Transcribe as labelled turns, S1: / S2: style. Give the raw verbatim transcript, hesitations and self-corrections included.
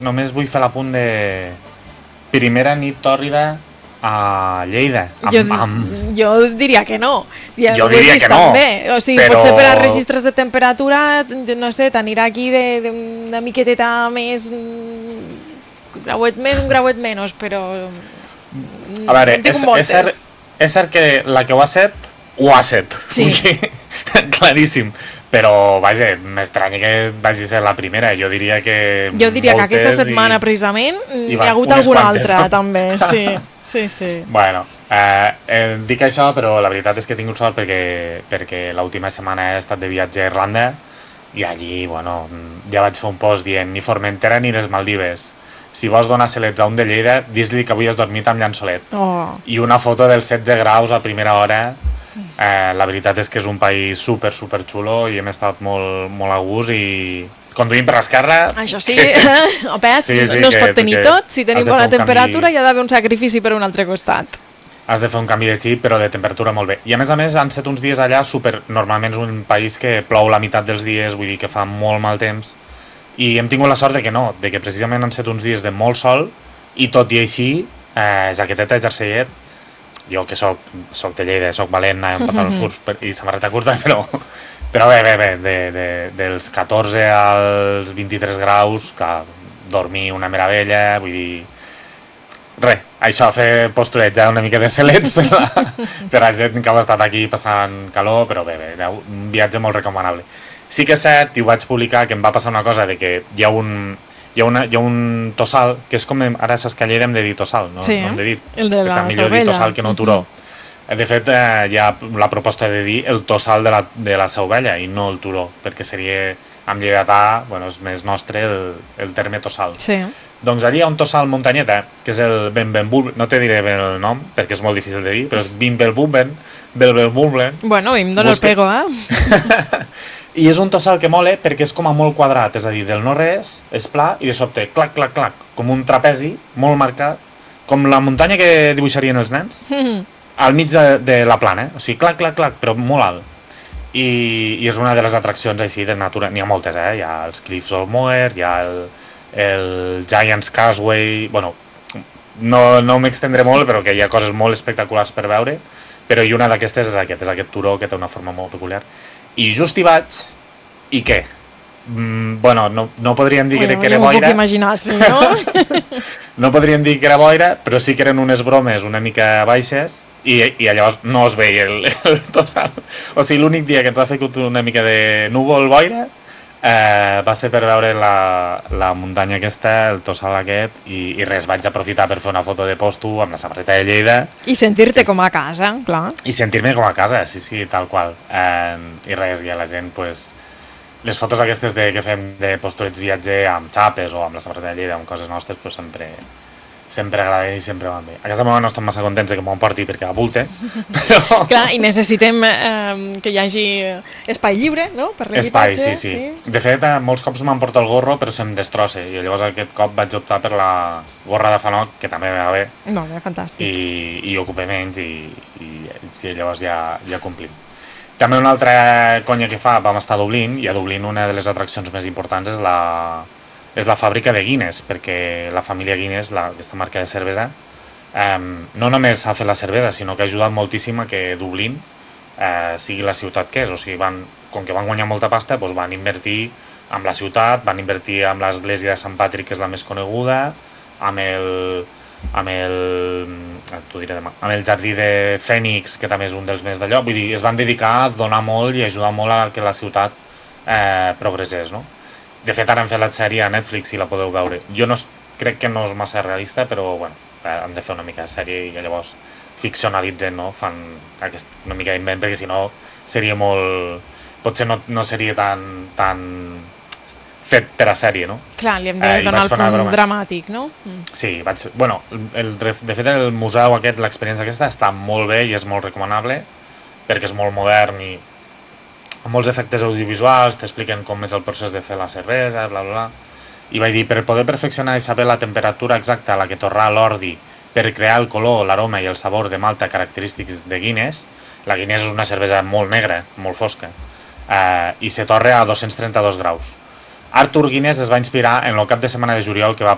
S1: només vull fer l'apunt de primera nit tòrrida a Lleida. Amb,
S2: jo,
S1: amb...
S2: jo diria que no. Si
S1: jo diria que no.
S2: També. O sigui,
S1: però...
S2: potser per a registres de temperatura, no sé, t'anirà aquí d'una miqueteta més, un grauet més, un grauet menys, però...
S1: A veure, no és, és, cert, és cert que la que ho ha set, ho ha set.
S2: Sí.
S1: Claríssim. Però, vaja, m'estranya que vagi ser la primera. Jo diria que...
S2: Jo diria que aquesta setmana,
S1: i...
S2: precisament,
S1: hi
S2: ha hagut alguna altra,
S1: no?
S2: també. Sí, sí, sí.
S1: Bueno, eh, eh, dic això, però la veritat és que he tingut sort perquè, perquè l'última setmana he estat de viatge a Irlanda i allí, bueno, ja vaig fer un post dient ni Formentera ni les Maldives. Si vols donar celets a un de Lleida, dis-li que avui has dormit amb llençolet.
S2: Oh.
S1: I una foto dels setze graus a primera hora. Eh, la veritat és que és un país super, super xulo i hem estat molt, molt a gust i conduïm per l'esquerra...
S2: Això sí, que... Opes, sí, sí, no es pot tenir que, tot. Si tenim bona temperatura canvi... hi ha d'haver un sacrifici per un altre costat.
S1: Has de fer un canvi de xip, però de temperatura molt bé. I a més a més han estat uns dies allà super... Normalment és un país que plou la meitat dels dies, vull dir que fa molt mal temps. I hem tingut la sort de que no, de que precisament han estat uns dies de molt sol i tot i així, eh, jaqueteta, jerseyer, jo que soc, soc de Lleida, soc valent, amb pantalons curts i samarreta curta, però, però bé, bé, bé, de, de, dels catorze als vint-i-tres graus, que dormir una meravella, vull dir... Res, això, fer postureig una mica de celets per la, per la gent que ha estat aquí passant calor, però bé, bé, un viatge molt recomanable. Sí que és cert, i ho vaig publicar, que em va passar una cosa de que hi ha un... Hi ha, una, hi ha un tossal, que és com... Ara saps que a Lleida hem de dir tossal, no?
S2: Sí,
S1: no hem de dir,
S2: el de la
S1: Està millor dir tossal que no turó. Uh-huh. De fet, eh, hi ha la proposta de dir el tossal de la, de la Sauvella i no el turó, perquè seria, amb lleidatà, bueno, és més nostre el, el terme tossal.
S2: Sí.
S1: Doncs allí hi ha un tossal muntanyeta, que és el Benbenbulben, no te diré ben el nom, perquè és molt difícil de dir, però és Benbenbulben, Benbenbulben.
S2: Bueno, i em dóna Busque... el pego, eh?
S1: I és un tossal que mola perquè és com a molt quadrat, és a dir, del no res, és pla, i de sobte, clac, clac, clac, com un trapezi, molt marcat, com la muntanya que dibuixarien els nens, mm-hmm. al mig de, de la plana, o sigui, clac, clac, clac, però molt alt. I, i és una de les atraccions així de natura, n'hi ha moltes, eh? Hi ha els Cliffs of Moher, hi ha el, el Giant's Causeway, bueno, no, no m'extendré molt, però que hi ha coses molt espectaculars per veure, però i una d'aquestes és aquest, és aquest turó que té una forma molt peculiar. I just hi vaig, i què? Mm, bueno, no, no podríem dir bueno, que era boira.
S2: Jo m'ho puc imaginar, sí, no?
S1: No podríem dir que era boira, però sí que eren unes bromes una mica baixes, i, i llavors no es veia el, el tossal. O sigui, l'únic dia que ens ha fet una mica de núvol boira eh, va ser per veure la, la muntanya aquesta, el tossal aquest, i, i res, vaig aprofitar per fer una foto de posto amb la samarreta de Lleida.
S2: I sentir-te com a casa, clar.
S1: I sentir-me com a casa, sí, sí, tal qual. Eh, I res, i a la gent, pues, les fotos aquestes de, que fem de posturets viatge amb xapes o amb la samarreta de Lleida, amb coses nostres, pues, sempre... sempre agraden i sempre van bé. A casa meva no estem massa contents de que m'ho emporti perquè abulte, però...
S2: Clar, i necessitem eh, que hi hagi espai lliure, no?, per l'habitatge.
S1: Espai, sí, sí, sí. De fet, molts cops m'emporto el gorro però se'm destrossa i llavors aquest cop vaig optar per la gorra de fanoc, que també va bé.
S2: No, bé, fantàstic.
S1: I, i ocupa menys i, i, i llavors ja, ja complim. També una altra conya que fa, vam estar a Dublín, i a Dublín una de les atraccions més importants és la... és la fàbrica de Guinness, perquè la família Guinness, la, aquesta marca de cervesa, eh, no només ha fet la cervesa, sinó que ha ajudat moltíssim a que Dublín eh, sigui la ciutat que és. O sigui, van, com que van guanyar molta pasta, doncs van invertir amb la ciutat, van invertir amb l'església de Sant Patrick, que és la més coneguda, amb el, amb el, t'ho diré demà, amb el jardí de Fènix, que també és un dels més d'allò. Vull dir, es van dedicar a donar molt i ajudar molt a que la ciutat eh, progressés, no? De fet, ara han fet la sèrie a Netflix i la podeu veure. Jo no, crec que no és massa realista, però bueno, han de fer una mica de sèrie i llavors ficcionalitzen, no? Fan aquest, una mica d'invent, perquè si no seria molt... Potser no, no seria tan, tan fet per a sèrie, no?
S2: Clar, li hem de eh, donar el punt dramàtic, no?
S1: Mm. Sí, vaig... Bueno, el, de fet el museu aquest, l'experiència aquesta, està molt bé i és molt recomanable, perquè és molt modern i amb molts efectes audiovisuals, t'expliquen com és el procés de fer la cervesa, bla, bla, bla. I vaig dir, per poder perfeccionar i saber la temperatura exacta a la que torrar l'ordi per crear el color, l'aroma i el sabor de malta característics de Guinness, la Guinness és una cervesa molt negra, molt fosca, eh, i se torra a dos-cents trenta-dos graus. Arthur Guinness es va inspirar en el cap de setmana de juliol que va